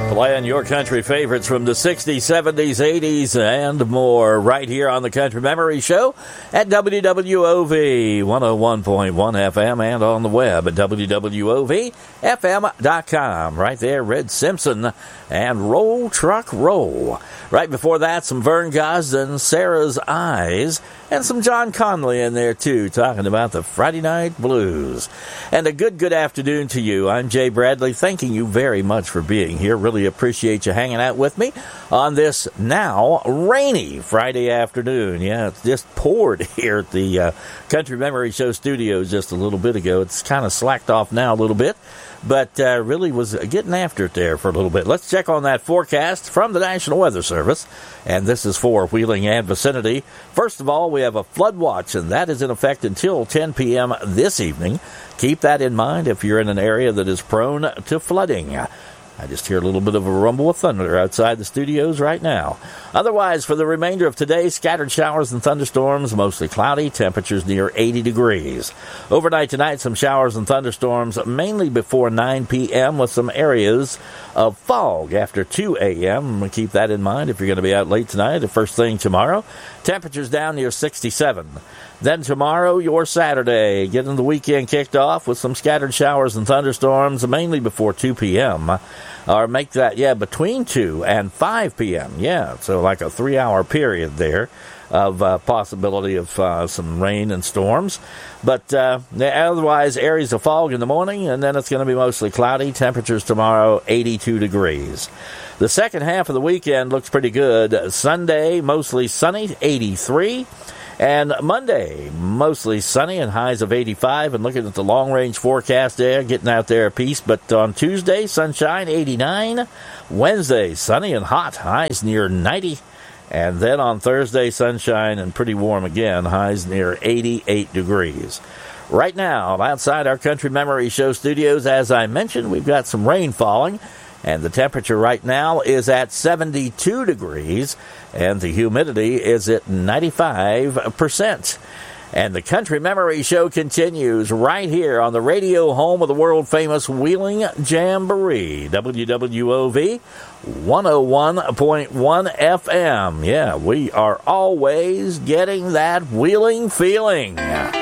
Playing your country favorites from the 60s, 70s, 80s, and more right here on the Country Memory Show at WWOV 101.1 FM and on the web at WWOVFM.com. Right there, Red Simpson and Roll Truck Roll. Right before that, some Vern Gosdin, Sarah's Eyes, and some John Conley in there, too, talking about the Friday Night Blues. And a good afternoon to you. I'm Jay Bradley, thanking you very much for being here. Really appreciate you hanging out with me on this now rainy Friday afternoon. Yeah, it just poured here at the Country Memory Show studios just a little bit ago. It's kind of slacked off now a little bit, but really was getting after it there for a little bit. Let's check on that forecast from the National Weather Service, and this is for Wheeling and vicinity. First of all, we have a flood watch, and that is in effect until 10 p.m. this evening. Keep that in mind if you're in an area that is prone to flooding. I just hear a little bit of a rumble of thunder outside the studios right now. Otherwise, for the remainder of today, scattered showers and thunderstorms, mostly cloudy, temperatures near 80 degrees. Overnight tonight, some showers and thunderstorms, mainly before 9 p.m. with some areas of fog after 2 a.m. Keep that in mind if you're going to be out late tonight or first thing tomorrow. Temperatures down near 67. Then tomorrow, your Saturday, getting the weekend kicked off with some scattered showers and thunderstorms, mainly before 2 p.m. Or make that, between 2 and 5 p.m. So like a 3-hour period there of possibility of some rain and storms. But otherwise, areas of fog in the morning, and then it's going to be mostly cloudy. Temperatures tomorrow, 82 degrees. The second half of the weekend looks pretty good. Sunday, mostly sunny, 83. And Monday, mostly sunny and highs of 85. And looking at the long-range forecast there, getting out there a piece. But on Tuesday, sunshine, 89. Wednesday, sunny and hot, highs near 90. And then on Thursday, sunshine and pretty warm again, highs near 88 degrees. Right now, outside our Country Memory Show studios, as I mentioned, we've got some rain falling. And the temperature right now is at 72 degrees, and the humidity is at 95%. And the Country Memory Show continues right here on the radio home of the world-famous Wheeling Jamboree, WWOV 101.1 FM. Yeah, we are always getting that Wheeling feeling.